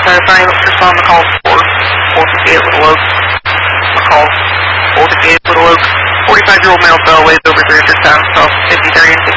Sorry, respond to call 458 Little Oak. Call 458 Little Oak. 45-year-old male fell, weighs over 300 pounds, fell 53 and